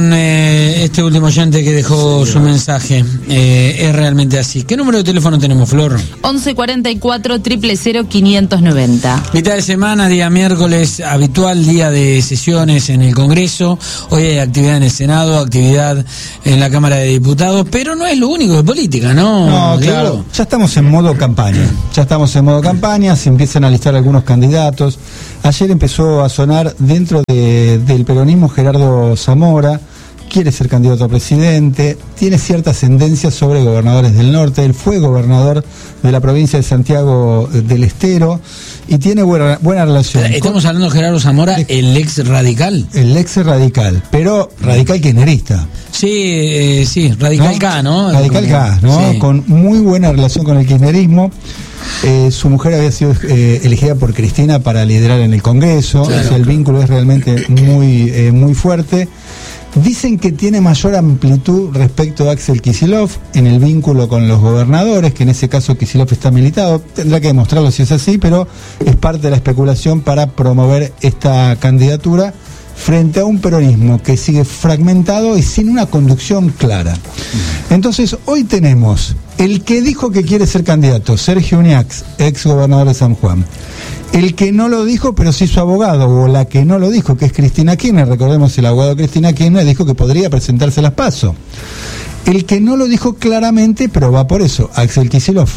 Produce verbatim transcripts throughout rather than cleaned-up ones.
Eh, este último oyente que dejó sí, su mensaje, eh, es realmente así. ¿Qué número de teléfono tenemos, Flor? once cuarenta y cuatro, cero cero cero, quinientos noventa. Mitad de semana, día miércoles, habitual día de sesiones en el Congreso. Hoy hay actividad en el Senado, actividad en la Cámara de Diputados, pero no es lo único de política, ¿no? No, claro, ya estamos en modo campaña. Ya estamos en modo campaña, se empiezan a listar algunos candidatos. Ayer empezó a sonar dentro de, del peronismo Gerardo Zamora. Quiere ser candidato a presidente, tiene cierta ascendencia sobre gobernadores del norte, él fue gobernador de la provincia de Santiago del Estero y tiene buena, buena relación. Estamos con, hablando de Gerardo Zamora, de, el ex radical. El ex radical, pero radical kirchnerista. Sí, eh, sí, radical ¿no? K, ¿no? Radical K, ¿no? Sí. Con muy buena relación con el kirchnerismo. Eh, su mujer había sido eh, elegida por Cristina para liderar en el Congreso, claro, o sea, el vínculo es realmente muy, eh, muy fuerte. Dicen que tiene mayor amplitud respecto a Axel Kicillof en el vínculo con los gobernadores, que en ese caso Kicillof está militado. Tendrá que demostrarlo si es así, pero es parte de la especulación para promover esta candidatura frente a un peronismo que sigue fragmentado y sin una conducción clara. Entonces, hoy tenemos el que dijo que quiere ser candidato, Sergio Uñax, ex gobernador de San Juan. El que no lo dijo, pero sí su abogado, o la que no lo dijo, que es Cristina Kirchner. Recordemos, el abogado Cristina Kirchner dijo que podría presentarse a las PASO. El que no lo dijo claramente, pero va por eso, Axel Kicillof.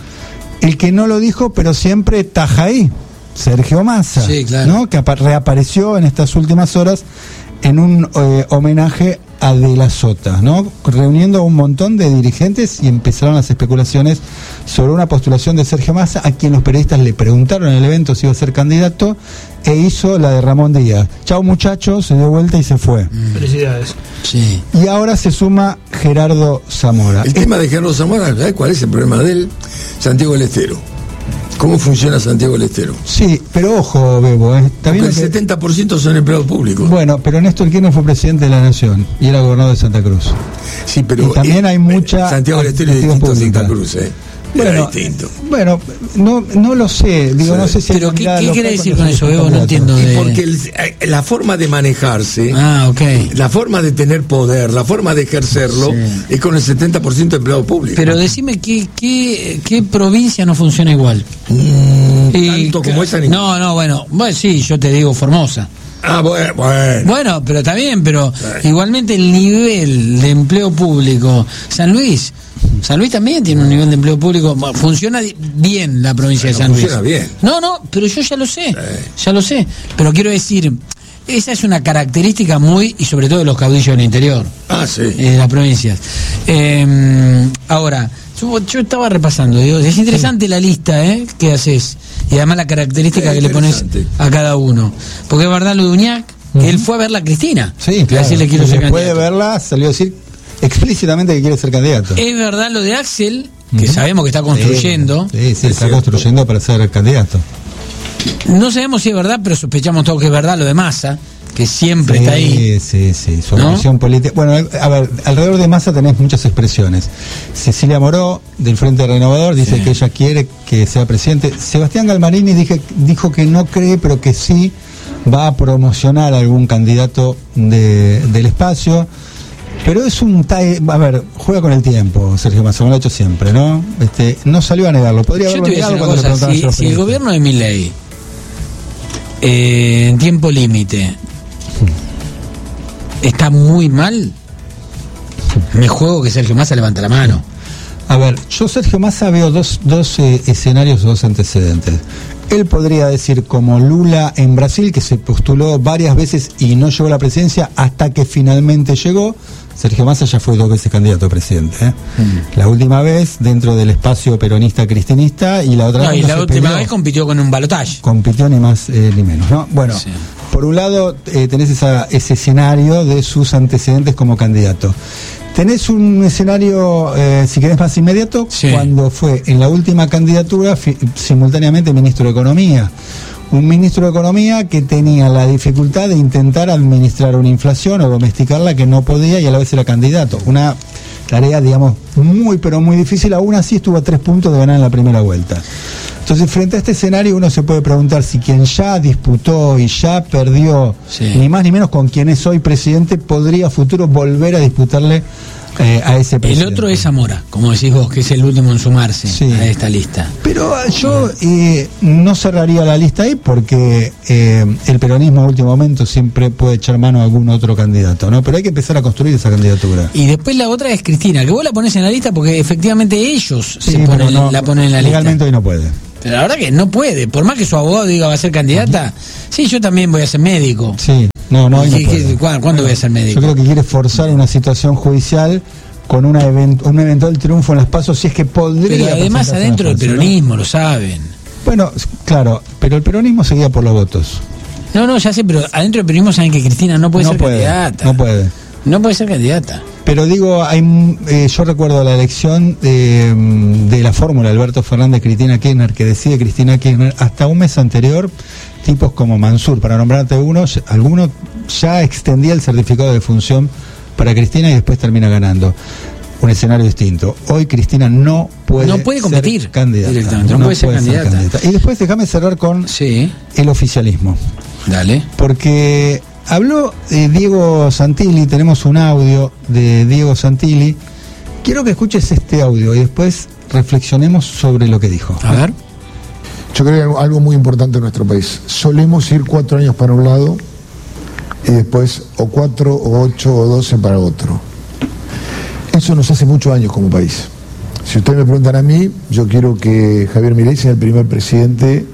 El que no lo dijo, pero siempre taja ahí, Sergio Massa, sí, claro, ¿no? Que reapareció en estas últimas horas en un eh, homenaje a De la Sota, ¿no? Reuniendo a un montón de dirigentes y empezaron las especulaciones sobre una postulación de Sergio Massa, a quien los periodistas le preguntaron en el evento si iba a ser candidato, e hizo la de Ramón Díaz. Chau muchachos, se dio vuelta y se fue. Mm. Felicidades. Sí. Y ahora se suma Gerardo Zamora. El tema de Gerardo Zamora, ¿sabes cuál es el problema de él? Santiago del Estero. ¿Cómo funciona Santiago del Estero? Sí, pero ojo, Bebo, ¿eh? Está bien, el que... setenta por ciento son empleados públicos. Bueno, pero Néstor Kirchner fue presidente de la Nación y era gobernador de Santa Cruz. Sí, pero y también eh, hay mucha Santiago del Estero es distinto a Santa Cruz, ¿eh? Era bueno, distinto. Bueno, no, no lo sé, digo, sí. no sé si pero ¿qué, ¿qué quiere decir con eso, Bebo? No entiendo. De... Porque el, la forma de manejarse, ah, okay, la forma de tener poder, la forma de ejercerlo, sí, es con el setenta por ciento de empleado público. Pero decime qué, qué, qué provincia no funciona igual. Mm, y, tanto como esa. No, no, bueno, bueno, sí, yo te digo Formosa. Ah, bueno, bueno. Bueno, pero está bien, pero bueno, igualmente el nivel de empleo público, San Luis, San Luis también tiene un nivel de empleo público, funciona bien la provincia bueno, de San Luis. Funciona bien. No, no, pero yo ya lo sé, sí, ya lo sé, pero quiero decir, esa es una característica muy, y sobre todo de los caudillos del interior. Ah, sí. Eh, de las provincias. Eh, ahora, yo, yo estaba repasando, digo, es interesante sí, la lista, ¿eh? Que haces, y además la característica que le pones a cada uno. Porque es verdad lo de Uñac, que uh-huh, él fue a ver a Cristina. Sí, claro. Decirle, quiero ser después de verla, salió a decir explícitamente que quiere ser candidato. Es verdad lo de Axel, que uh-huh, sabemos que está construyendo. Sí, sí, sí está construyendo para ser candidato. No sabemos si es verdad, pero sospechamos todos que es verdad lo de Massa, que siempre sí, está ahí. Sí, sí, su ¿no? organización política. Bueno, a ver, alrededor de Massa tenés muchas expresiones. Cecilia Moró, del Frente Renovador, dice sí, que ella quiere que sea presidente. Sebastián Galmarini dije, dijo que no cree, pero que sí va a promocionar a algún candidato de, del espacio. Pero es un... A ver, juega con el tiempo, Sergio Massa, lo ha hecho siempre, ¿no? Este, no salió a negarlo. Podría haberlo negado cuando cosa, le preguntaban si, yo. Si el gobierno de Milei, eh, en tiempo límite, está muy mal, me juego que Sergio Massa levanta la mano. A ver, yo Sergio Massa veo dos, dos eh, escenarios, dos antecedentes. Él podría decir como Lula en Brasil, que se postuló varias veces y no llegó a la presidencia hasta que finalmente llegó. Sergio Massa ya fue dos veces candidato a presidente, ¿eh? Mm. La última vez dentro del espacio peronista cristinista y la otra no, vez y no la se última peleó. vez compitió con un balotaje. Compitió ni más eh, ni menos, ¿no? Bueno, sí, por un lado eh, tenés esa, ese escenario de sus antecedentes como candidato. Tenés un escenario, eh, si querés, más inmediato, sí, cuando fue en la última candidatura fi- simultáneamente ministro de Economía. Un ministro de Economía que tenía la dificultad de intentar administrar una inflación o domesticarla que no podía y a la vez era candidato. Una tarea, digamos, muy pero muy difícil. Aún así estuvo a tres puntos de ganar en la primera vuelta. Entonces, frente a este escenario, uno se puede preguntar si quien ya disputó y ya perdió, sí, ni más ni menos con quien es hoy presidente, podría a futuro volver a disputarle eh, a ese presidente. El otro es Zamora, como decís vos, que es el último en sumarse, sí, a esta lista. Pero yo eh, no cerraría la lista ahí porque eh, el peronismo en último momento siempre puede echar mano a algún otro candidato, ¿no? Pero hay que empezar a construir esa candidatura. Y después la otra es Cristina, que vos la ponés en la lista porque efectivamente ellos sí, se ponen, no, la ponen en la lista. Legalmente hoy no puede. Pero la verdad que no puede, por más que su abogado diga va a ser candidata, sí, yo también voy a ser médico. Sí, no, no, hoy no puede. ¿Cuándo, ¿cuándo voy a ser médico? Yo creo que quiere forzar una situación judicial con una event- un eventual triunfo en las PASO, si es que podría. Pero además adentro del peronismo, ¿no? Lo saben. Bueno, claro, pero el peronismo seguía por los votos. No, no, ya sé, pero adentro del peronismo saben que Cristina no puede no ser puede, candidata. No puede. No puede ser candidata. Pero digo, hay, eh, yo recuerdo la elección de, de la fórmula Alberto Fernández, Cristina Kirchner, que decide Cristina Kirchner, hasta un mes anterior, tipos como Mansur, para nombrarte uno, alguno ya extendía el certificado de función para Cristina y después termina ganando. Un escenario distinto. Hoy Cristina no puede, no puede competir ser candidata. Directamente, no, no puede, ser, puede candidata. ser candidata. Y después déjame cerrar con sí, el oficialismo. Dale. Porque habló eh, Diego Santilli, tenemos un audio de Diego Santilli. Quiero que escuches este audio y después reflexionemos sobre lo que dijo. A ver. Yo creo que algo muy importante en nuestro país. Solemos ir cuatro años para un lado y después o cuatro, o ocho, o doce para otro. Eso nos hace muchos años como país. Si ustedes me preguntan a mí, yo quiero que Javier Milei sea el primer presidente eh,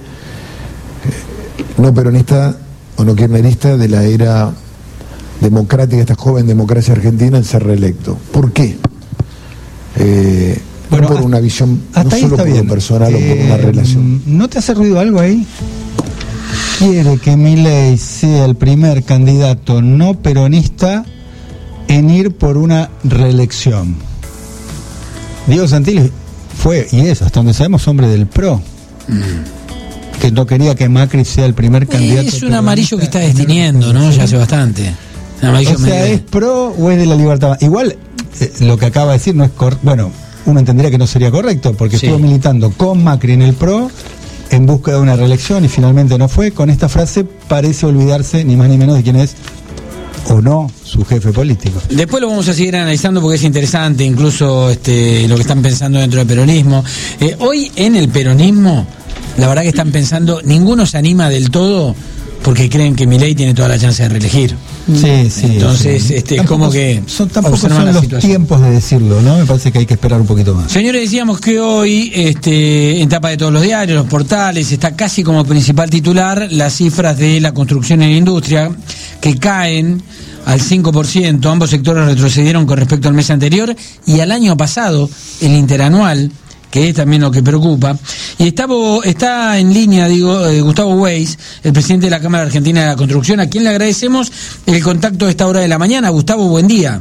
no peronista o no kirchnerista de la era democrática, esta joven democracia argentina, en ser reelecto. ¿Por qué? Eh, bueno, no por hasta, una visión, no solo por bien. lo personal eh, o por una relación. ¿No te hace ruido algo ahí? Quiere que Milei sea el primer candidato no peronista en ir por una reelección. Diego Santilli fue y es, hasta donde sabemos, hombre del P R O, mm. que no quería que Macri sea el primer candidato. Es un amarillo que está destiniendo, ¿no? Ya hace bastante. O sea, ¿es pro o es de la libertad? Igual, eh, lo que acaba de decir no es correcto. Bueno, uno entendería que no sería correcto, porque sí, estuvo militando con Macri en el P R O en busca de una reelección y finalmente no fue. Con esta frase parece olvidarse ni más ni menos de quién es o no su jefe político. Después lo vamos a seguir analizando porque es interesante, incluso este, lo que están pensando dentro del peronismo. Eh, hoy en el peronismo, la verdad que están pensando, ninguno se anima del todo porque creen que Milei tiene toda la chance de reelegir. Sí, sí. Entonces, sí. este, tampoco, como que son, tampoco son los situación. tiempos de decirlo, ¿no? Me parece que hay que esperar un poquito más. Señores, decíamos que hoy, este, en tapa de todos los diarios, los portales, está casi como principal titular las cifras de la construcción en la industria, que caen al cinco por ciento. Ambos sectores retrocedieron con respecto al mes anterior y al año pasado, el interanual, que es también lo que preocupa. Y está, está en línea, digo, eh, Gustavo Weiss, el presidente de la Cámara Argentina de la Construcción, a quien le agradecemos el contacto a esta hora de la mañana. Gustavo, buen día.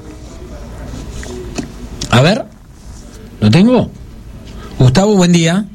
A ver, ¿lo tengo? Gustavo, buen día.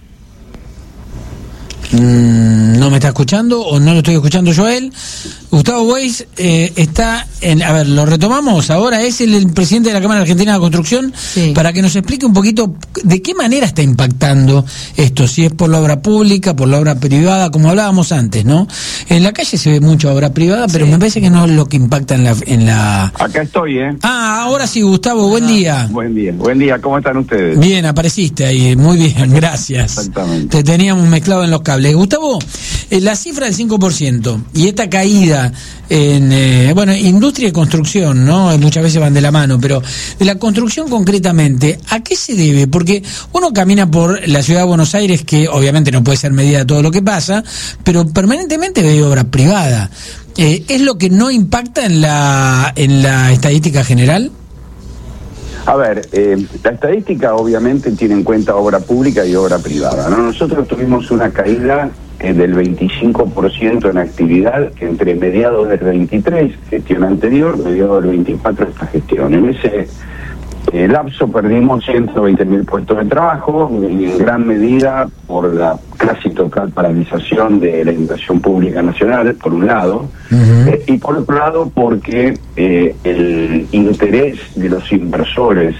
Mm, ¿no me está escuchando o no lo estoy escuchando yo a él? Gustavo Weiss eh, está en... A ver, lo retomamos ahora. Es el, el presidente de la Cámara Argentina de Construcción, sí, para que nos explique un poquito de qué manera está impactando esto, si es por la obra pública, por la obra privada, como hablábamos antes, ¿no? En la calle se ve mucha obra privada, pero sí, me parece que no es lo que impacta en la... En la... Acá estoy, ¿eh? Ah, ahora sí, Gustavo, buen día. Buen día, buen día, ¿cómo están ustedes? Bien, apareciste ahí, muy bien, gracias. Exactamente. Te teníamos mezclado en los cables. Gustavo, eh, la cifra del cinco por ciento y esta caída en, eh, bueno, industria y construcción, ¿no? Muchas veces van de la mano, pero de la construcción concretamente, ¿a qué se debe? Porque uno camina por la ciudad de Buenos Aires, que obviamente no puede ser medida todo lo que pasa, pero permanentemente ve obra privada. Eh, ¿Es lo que no impacta en la, en la estadística general? A ver, eh, la estadística obviamente tiene en cuenta obra pública y obra privada, ¿no? Nosotros tuvimos una caída eh, del veinticinco por ciento en actividad entre mediados del veintitrés, gestión anterior, mediados del veinticuatro, esta gestión. En ese eh, lapso perdimos ciento veinte mil puestos de trabajo, en gran medida por la casi total paralización de la inversión pública nacional, por un lado, uh-huh, eh, y por otro lado porque eh, el interés de los inversores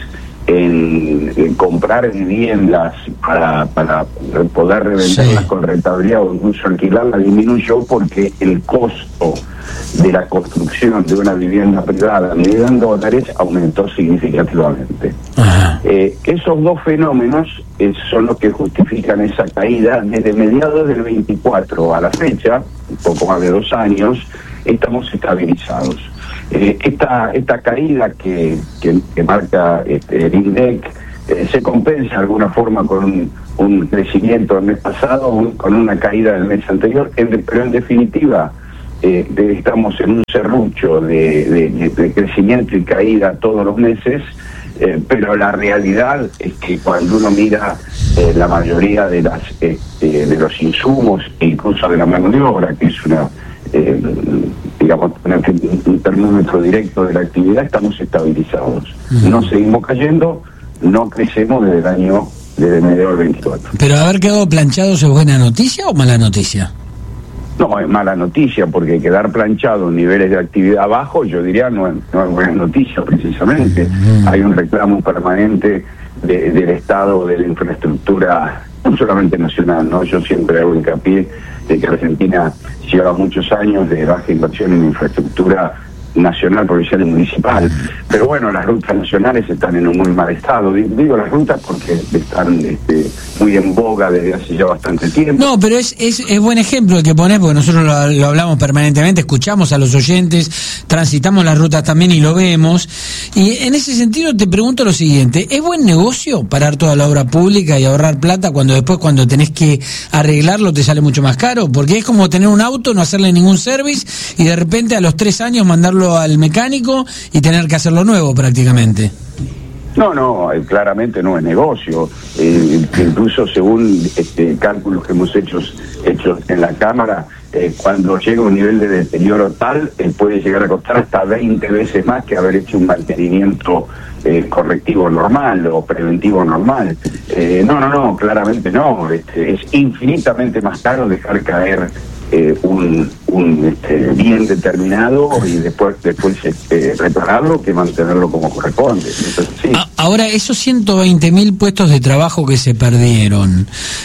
en, en comprar viviendas para, para poder revenderlas sí. con rentabilidad o incluso alquilarlas disminuyó porque el costo de la construcción de una vivienda privada medida en dólares aumentó significativamente. Eh, esos dos fenómenos eh, son los que justifican esa caída. Desde mediados del veinticuatro a la fecha, un poco más de dos años, estamos estabilizados. Eh, esta esta caída que, que, que marca este, el INDEC eh, se compensa de alguna forma con un, un crecimiento del mes pasado, un, con una caída del mes anterior, en, pero en definitiva eh, de, estamos en un serrucho de, de, de crecimiento y caída todos los meses, eh, pero la realidad es que cuando uno mira eh, la mayoría de las este, de los insumos e incluso de la mano de obra, que es una Eh, digamos, un, un termómetro directo de la actividad, estamos estabilizados. Uh-huh. No seguimos cayendo, no crecemos desde el año, desde mediados del veinticuatro. Pero haber quedado planchados es buena noticia o mala noticia? No, es mala noticia, porque quedar planchado en niveles de actividad bajos, yo diría, no es, no es buena noticia precisamente. Uh-huh. Hay un reclamo permanente de, del Estado, de la infraestructura, no solamente nacional, ¿no? Yo siempre hago hincapié de que Argentina lleva muchos años de baja inversión en infraestructura nacional, provincial y municipal. Pero bueno, las rutas nacionales están en un muy mal estado. Digo las rutas porque están este, muy en boga desde hace ya bastante tiempo. No, pero es es, es buen ejemplo el que pones, porque nosotros lo, lo hablamos permanentemente, escuchamos a los oyentes, transitamos las rutas también y lo vemos. Y en ese sentido te pregunto lo siguiente, ¿es buen negocio parar toda la obra pública y ahorrar plata cuando después cuando tenés que arreglarlo te sale mucho más caro? Porque es como tener un auto, no hacerle ningún service y de repente a los tres años mandarlo al mecánico y tener que hacerlo nuevo prácticamente. No, no, claramente no es negocio. Eh, incluso según este, cálculos que hemos hecho, hecho en la Cámara, eh, cuando llega a un nivel de deterioro tal, eh, puede llegar a costar hasta veinte veces más que haber hecho un mantenimiento eh, correctivo normal o preventivo normal. Eh, no, no, no, claramente no. Este, es infinitamente más caro dejar caer Eh, un, un este, bien determinado y después después este, repararlo que mantenerlo como corresponde. Entonces, sí. Ahora, esos ciento veinte mil puestos de trabajo que se perdieron,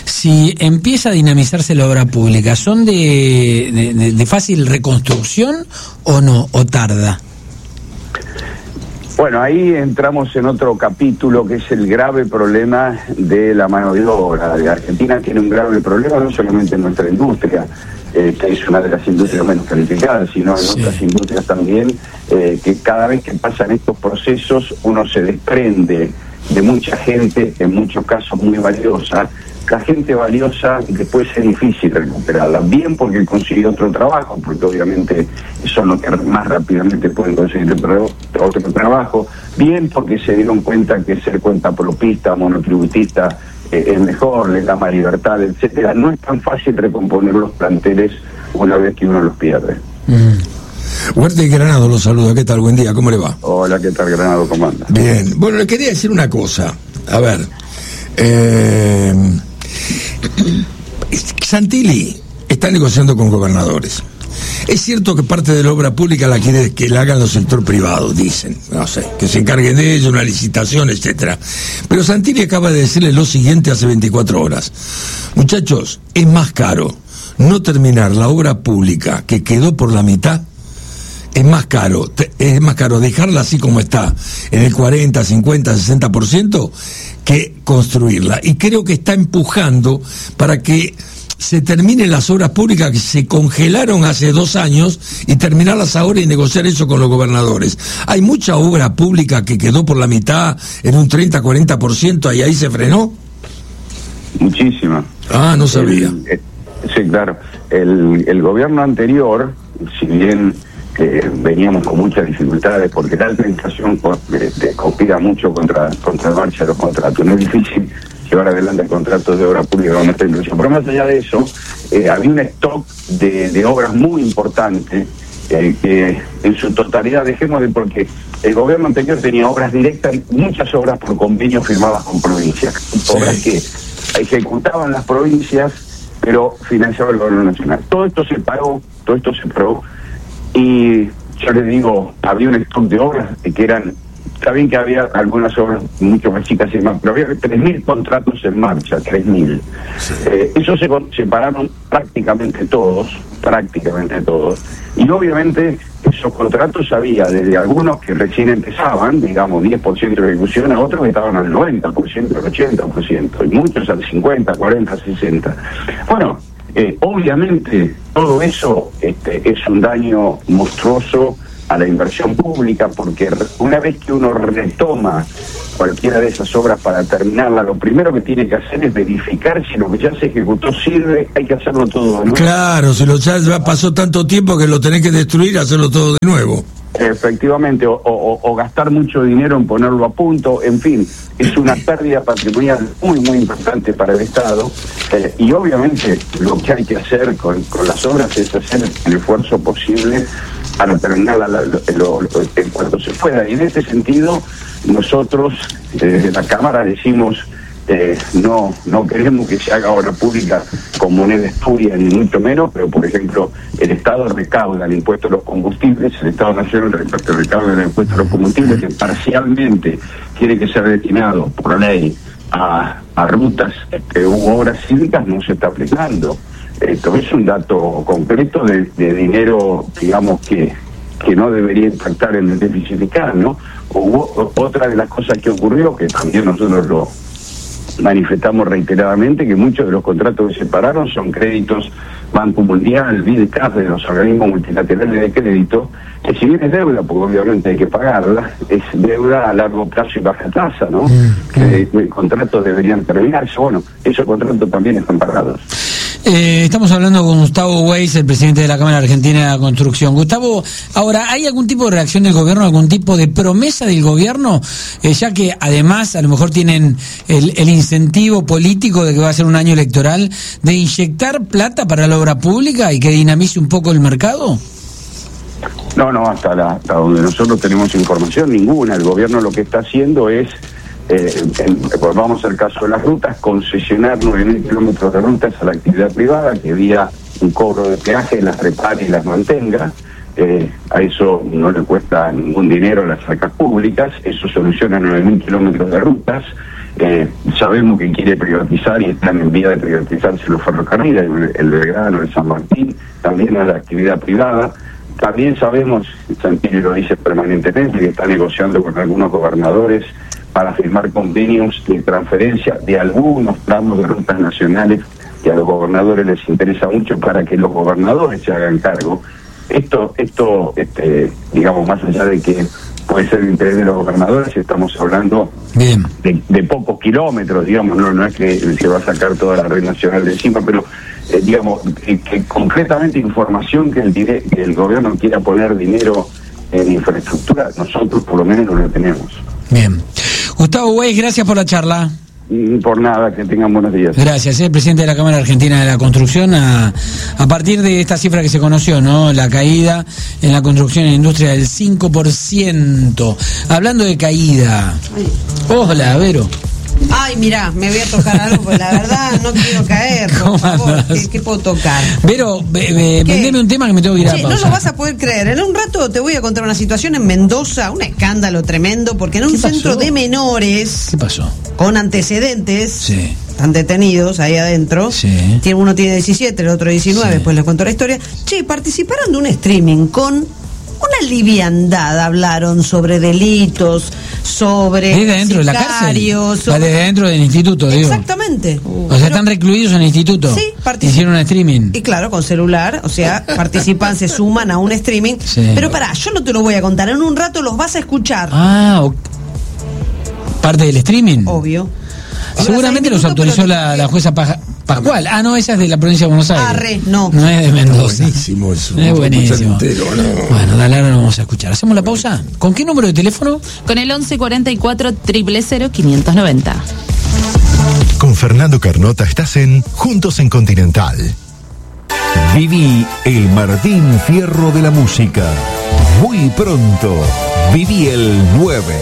si empieza a dinamizarse la obra pública, ¿son de, de, de, de fácil reconstrucción o no, o tarda? Bueno, ahí entramos en otro capítulo que es el grave problema de la mano de obra. Argentina tiene un grave problema no solamente en nuestra industria, eh, que es una de las industrias menos calificadas, sino en sí. otras industrias también, eh, que cada vez que pasan estos procesos uno se desprende de mucha gente, en muchos casos muy valiosa. La gente valiosa después es difícil recuperarla, bien porque consiguió otro trabajo, porque obviamente son los que más rápidamente pueden conseguir otro, otro trabajo, bien porque se dieron cuenta que ser cuentapropista, monotributista eh, es mejor, les da más libertad, etcétera. No es tan fácil recomponer los planteles una vez que uno los pierde. Mm. Huerta y Granado los saluda, ¿qué tal? Buen día, ¿cómo le va? Hola, ¿qué tal, Granado? ¿Cómo anda? Bien, bueno, le quería decir una cosa, a ver, eh... Santilli está negociando con gobernadores. Es cierto que parte de la obra pública la quiere que la hagan los sector privado, dicen, no sé, que se encarguen de ello, una licitación, etcétera. Pero Santilli acaba de decirle lo siguiente hace veinticuatro horas. Muchachos, es más caro no terminar la obra pública que quedó por la mitad. Es más caro, es más caro dejarla así como está, en el cuarenta, cincuenta, sesenta por ciento, que construirla. Y creo que está empujando para que se terminen las obras públicas que se congelaron hace dos años y terminarlas ahora y negociar eso con los gobernadores. Hay mucha obra pública que quedó por la mitad, en un treinta, cuarenta por ciento, y ahí se frenó. Muchísima. Ah, no sabía. El, eh, sí, claro. El, el gobierno anterior, si bien que veníamos con muchas dificultades porque la alta inflación te conspira mucho contra contra la marcha de los contratos. No es difícil llevar adelante contratos de obra pública con esta inflación. Pero más allá de eso, eh, había un stock de, de obras muy importante eh, que en su totalidad, dejemos de porque el gobierno anterior tenía obras directas, muchas obras por convenios firmadas con provincias, sí. Obras que ejecutaban las provincias, pero financiaba el gobierno nacional. Todo esto se pagó, todo esto se probó. Y yo les digo, había un stock de obras que eran está bien que había algunas obras mucho más chicas y más, pero había tres mil contratos en marcha, tres mil. Sí. Eh, esos se separaron prácticamente todos, prácticamente todos. Y obviamente esos contratos había desde algunos que recién empezaban, digamos diez por ciento de ejecución, a otros que estaban al noventa por ciento, al ochenta por ciento, y muchos al cincuenta, cuarenta, sesenta. Bueno, eh, obviamente todo eso este, es un daño monstruoso a la inversión pública, porque una vez que uno retoma cualquiera de esas obras para terminarla, lo primero que tiene que hacer es verificar si lo que ya se ejecutó sirve, hay que hacerlo todo de nuevo. Claro, si lo ya, ya pasó tanto tiempo que lo tenés que destruir, hacerlo todo de nuevo. Efectivamente, o, o, o gastar mucho dinero en ponerlo a punto, en fin, es una pérdida patrimonial muy, muy importante para el Estado, eh, y obviamente lo que hay que hacer con, con las obras es hacer el esfuerzo posible para terminarla la, lo, lo, lo, en cuanto se pueda. Y en este sentido, nosotros desde la Cámara decimos, eh, no no queremos que se haga obra pública con moneda espuria, ni mucho menos, pero por ejemplo, el Estado recauda el impuesto a los combustibles, el Estado Nacional recauda el impuesto a los combustibles, que parcialmente tiene que ser destinado por ley a, a rutas que hubo obras cívicas, no se está aplicando. Esto es un dato concreto de, de dinero, digamos, que, que no debería impactar en el déficit fiscal, ¿no? Hubo otra de las cosas que ocurrió, que también nosotros lo manifestamos reiteradamente, que muchos de los contratos que se pararon son créditos Banco Mundial, B I D C A F, de los organismos multilaterales de crédito, que si bien es deuda, porque obviamente hay que pagarla, es deuda a largo plazo y baja tasa, ¿no? Mm, que mm. contratos deberían terminarse. Bueno, esos contratos también están pagados. Eh, estamos hablando con Gustavo Weiss, el presidente de la Cámara Argentina de la Construcción. Gustavo, ahora, ¿hay algún tipo de reacción del gobierno, algún tipo de promesa del gobierno? Eh, ya que además a lo mejor tienen el, el incentivo político de que va a ser un año electoral, de inyectar plata para la obra pública y que dinamice un poco el mercado. No, no, hasta, la, hasta donde nosotros tenemos información, ninguna. El gobierno lo que está haciendo es, Eh, en, pues vamos al caso de las rutas, concesionar nueve mil kilómetros de rutas a la actividad privada, que vía un cobro de peaje las repare y las mantenga. Eh, a eso no le cuesta ningún dinero a las arcas públicas, eso soluciona nueve mil kilómetros de rutas. Eh, sabemos que quiere privatizar y están en vía de privatizarse los ferrocarriles, el, el Belgrano, el San Martín, también a la actividad privada. También sabemos, Santilli lo dice permanentemente, que está negociando con algunos gobernadores para firmar convenios de transferencia de algunos tramos de rutas nacionales que a los gobernadores les interesa mucho, para que los gobernadores se hagan cargo. Esto, esto este, digamos, más allá de que puede ser el interés de los gobernadores, estamos hablando Bien. De, de pocos kilómetros, digamos, no, no es que se va a sacar toda la red nacional de encima, pero eh, digamos, que, que concretamente información que el, dire, que el gobierno quiera poner dinero en infraestructura, nosotros por lo menos no lo tenemos. Bien. Gustavo Weiss, gracias por la charla. Por nada, que tengan buenos días. Gracias, el presidente de la Cámara Argentina de la Construcción, a, a partir de esta cifra que se conoció, ¿no? La caída en la construcción y la industria del cinco por ciento. Hablando de caída. Hola, Vero. Ay, mirá, me voy a tocar algo, porque la verdad no quiero caer. Por favor, ¿qué, ¿qué puedo tocar? Vero, be, be, vendeme un tema que me tengo que ir a sí, pausa. No lo vas a poder creer. En un rato te voy a contar una situación en Mendoza, un escándalo tremendo, porque en un centro de menores... ¿Qué pasó? Con antecedentes... Sí. Están detenidos ahí adentro. Sí. Uno tiene diecisiete, el otro diecinueve, sí. Después les cuento la historia. Che, participaron de un streaming con... una liviandad, hablaron sobre delitos, sobre desde dentro de la cárcel, sobre... desde dentro del instituto, digo. Exactamente. Uh, o sea, pero... están recluidos en el instituto. Sí, participan. Hicieron un streaming. Y claro, con celular, o sea, participan, se suman a un streaming. Sí. Pero pará, yo no te lo voy a contar, en un rato los vas a escuchar. Ah, okay. Parte del streaming. Obvio. Seguramente los autorizó la, la jueza Paja, Pascual. Ah, no, esa es de la provincia de Buenos Aires. Arre, no. No es de Mendoza. Buenísimo eso. Es buenísimo. Entero, no. Bueno, dale, ahora lo vamos a escuchar. ¿Hacemos la pausa? ¿Con qué número de teléfono? Con el once cuarenta y cuatro, cero cero cero, quinientos noventa. Con Fernando Carnota estás en Juntos en Continental. Viví el Martín Fierro de la música. Muy pronto, viví el nueve.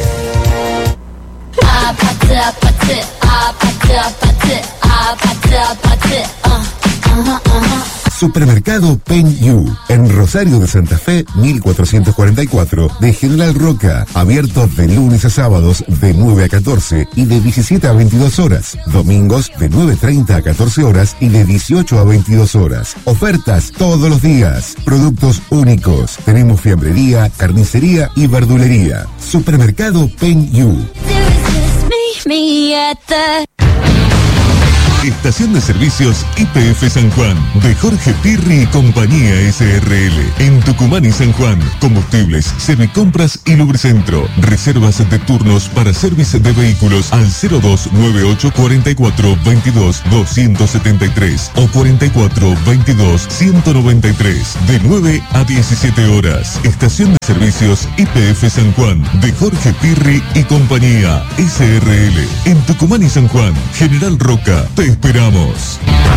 Supermercado Penyu, en Rosario de Santa Fe, mil cuatrocientos cuarenta y cuatro, de General Roca, abierto de lunes a sábados de nueve a catorce y de diecisiete a veintidós horas, domingos de nueve treinta a catorce horas y de dieciocho a veintidós horas. Ofertas todos los días, productos únicos. Tenemos fiambrería, carnicería y verdulería. Supermercado Penyu. Estación de Servicios Y P F San Juan, de Jorge Pirri y Compañía S R L. En Tucumán y San Juan, combustibles, servicompras y lubricentro. Reservas de turnos para servicio de vehículos al cero dos nueve ocho cuatro cuatro veintidós doscientos setenta y tres o cuarenta y cuatro veintidós ciento noventa y tres, de nueve a diecisiete horas. Estación de Servicios Y P F San Juan, de Jorge Pirri y Compañía S R L. En Tucumán y San Juan, General Roca, te esperamos.